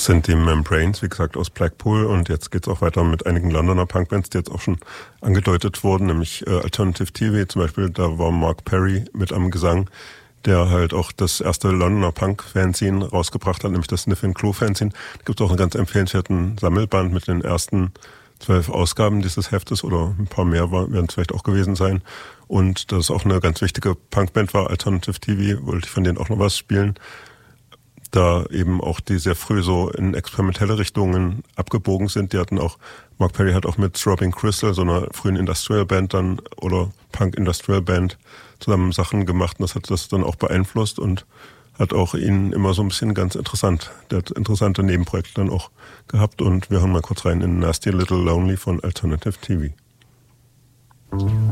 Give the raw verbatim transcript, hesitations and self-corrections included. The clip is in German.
sind die Membranes, wie gesagt, aus Blackpool, und jetzt geht's auch weiter mit einigen Londoner Punkbands, die jetzt auch schon angedeutet wurden, nämlich äh, Alternative T V zum Beispiel, da war Mark Perry mit am Gesang, der halt auch das erste Londoner Punk-Fanzine rausgebracht hat, nämlich das Sniff and Clue Fanzine. Da gibt es auch einen ganz empfehlenswerten Sammelband mit den ersten zwölf Ausgaben dieses Heftes, oder ein paar mehr werden es vielleicht auch gewesen sein. Und das ist auch eine ganz wichtige Punkband war, Alternative T V, wollte ich von denen auch noch was spielen. Da eben auch die sehr früh so in experimentelle Richtungen abgebogen sind. Die hatten auch, Mark Perry hat auch mit Throbbing Crystal, so einer frühen Industrial Band dann, oder Punk Industrial Band, zusammen Sachen gemacht, und das hat das dann auch beeinflusst und hat auch ihn immer so ein bisschen ganz interessant, der hat interessante Nebenprojekte dann auch gehabt, und wir hören mal kurz rein in Nasty Little Lonely von Alternative T V.